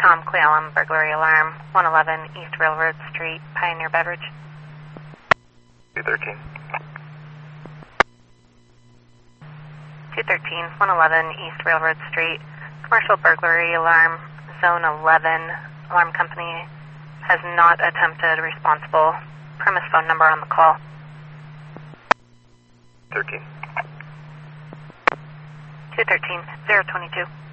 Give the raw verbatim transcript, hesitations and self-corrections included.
Tom Clealum, burglary alarm, one eleven East Railroad Street, Pioneer Beverage. two thirteen. two thirteen, one eleven East Railroad Street, commercial burglary alarm, zone eleven, alarm company has not attempted responsible. Premise phone number on the call. thirteen. two thirteen, zero twenty-two.